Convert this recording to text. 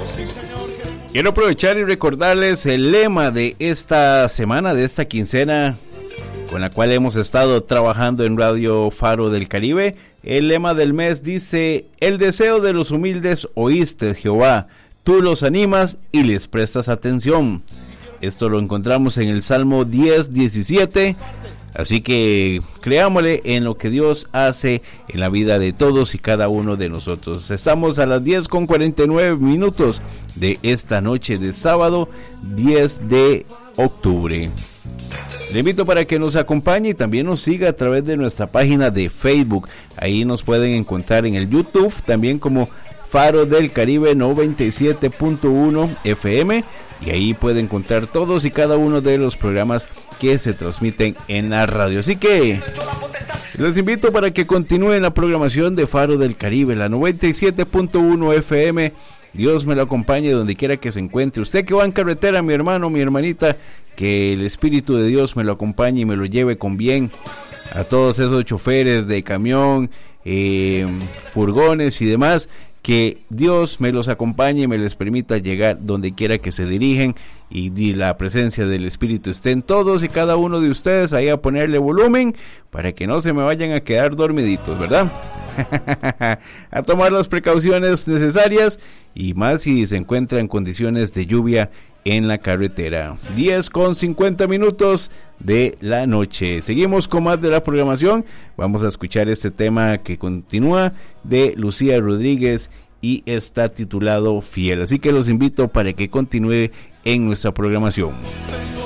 Quiero aprovechar y recordarles el lema de esta semana, de esta quincena, con la cual hemos estado trabajando en Radio Faro del Caribe. El lema del mes dice: el deseo de los humildes oíste, Jehová, tú los animas y les prestas atención. Esto lo encontramos en el Salmo 10:17. Así que creámosle en lo que Dios hace en la vida de todos y cada uno de nosotros. Estamos a las 10:49 de esta noche de sábado 10 de octubre. Le invito para que nos acompañe y también nos siga a través de nuestra página de Facebook. Ahí nos pueden encontrar en el YouTube también como Faro del Caribe 97.1 FM. Y ahí pueden encontrar todos y cada uno de los programas que se transmiten en la radio. Así que les invito para que continúen la programación de Faro del Caribe, la 97.1 FM. Dios me lo acompañe donde quiera que se encuentre. Usted que va en carretera, mi hermano, mi hermanita, que el Espíritu de Dios me lo acompañe y me lo lleve con bien. A todos esos choferes de camión, furgones y demás, que Dios me los acompañe y me les permita llegar donde quiera que se dirigen, y la presencia del Espíritu esté en todos y cada uno de ustedes. Ahí a ponerle volumen para que no se me vayan a quedar dormiditos, ¿verdad? A tomar las precauciones necesarias, y más si se encuentra en condiciones de lluvia en la carretera. 10:50 de la noche. Seguimos con más de la programación. Vamos a escuchar este tema que continúa de Lucía Rodríguez y está titulado Fiel. Así que los invito para que continúe en nuestra programación.